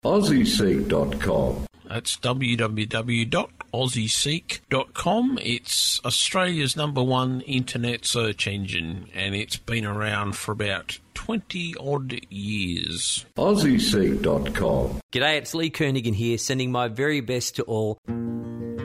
AussieSeek.com. That's www.aussieseek.com. It's Australia's #1 internet search engine, and it's been around for about 20-odd years. AussieSeek.com. G'day, it's Lee Kernaghan here, sending my very best to all